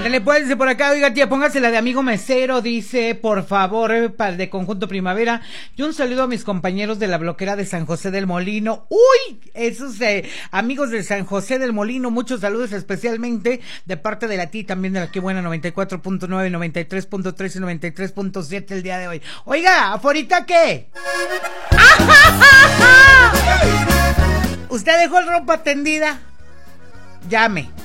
Órale, pues, dice por acá, oiga, tía, póngasela de amigo mesero, dice, por favor, para el de Conjunto Primavera. Y un saludo a mis compañeros de la bloquera de San José del Molino. ¡Uy! Esos amigos de San José del Molino, muchos saludos especialmente de parte de la tía, también de la que buena 94.9, 93.3 y 93.7 el día de hoy. Oiga, ¿aforita qué? ¿Usted dejó el ropa tendida? Llame.